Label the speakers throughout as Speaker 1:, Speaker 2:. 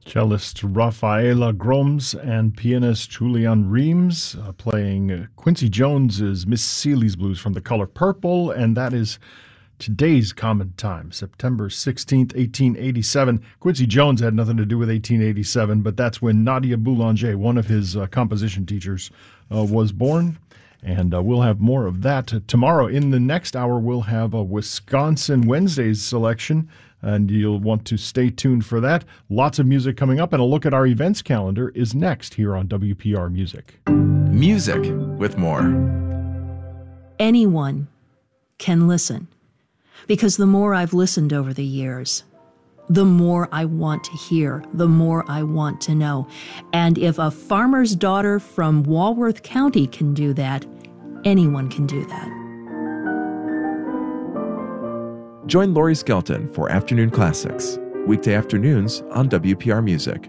Speaker 1: Cellist Rafaela Groms and pianist Julian Reams playing Quincy Jones's Miss Ceely's Blues from The Color Purple, and that is today's common time, September 16th, 1887. Quincy Jones had nothing to do with 1887, but that's when Nadia Boulanger, one of his composition teachers, was born. And we'll have more of that tomorrow. In the next hour, we'll have a Wisconsin Wednesdays selection, and you'll want to stay tuned for that. Lots of music coming up, and a look at our events calendar is next here on WPR Music.
Speaker 2: Music with more.
Speaker 3: Anyone can listen, because the more I've listened over the years, the more I want to hear, the more I want to know. And if a farmer's daughter from Walworth County can do that, anyone can do that.
Speaker 2: Join Lori Skelton for Afternoon Classics, weekday afternoons on WPR Music.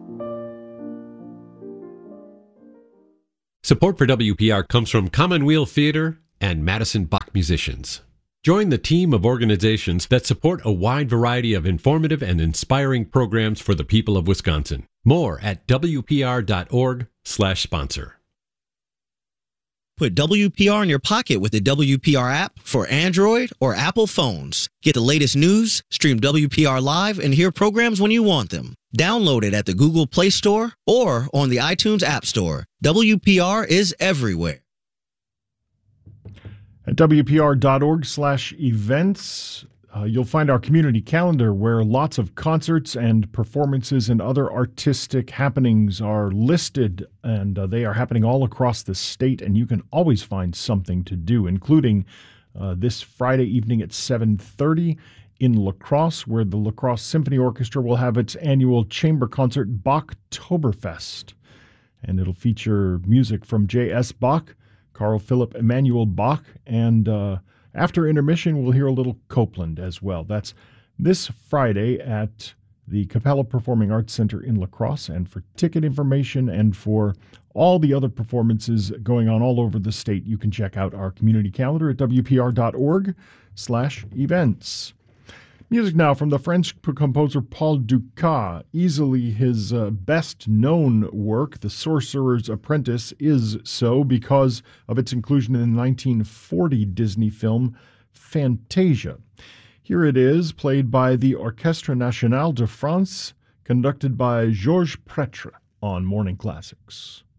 Speaker 4: Support for WPR comes from Commonweal Theater and Madison Bach Musicians. Join the team of organizations that support a wide variety of informative and inspiring programs for the people of Wisconsin. More at WPR.org/sponsor.
Speaker 5: Put WPR in your pocket with the WPR app for Android or Apple phones. Get the latest news, stream WPR live, and hear programs when you want them. Download it at the Google Play Store or on the iTunes App Store. WPR is everywhere.
Speaker 1: At WPR.org/events, you'll find our community calendar where lots of concerts and performances and other artistic happenings are listed, and they are happening all across the state, and you can always find something to do, including this Friday evening at 7:30 in La Crosse, where the La Crosse Symphony Orchestra will have its annual chamber concert, Bachtoberfest, and it'll feature music from J.S. Bach, Carl Philipp Emanuel Bach, and after intermission, we'll hear a little Copland as well. That's this Friday at the Capella Performing Arts Center in La Crosse. And for ticket information and for all the other performances going on all over the state, you can check out our community calendar at WPR.org/events. Music now from the French composer Paul Dukas. Easily his best-known work, The Sorcerer's Apprentice, is so because of its inclusion in the 1940 Disney film Fantasia. Here it is, played by the Orchestre Nationale de France, conducted by Georges Pretre on Morning Classics.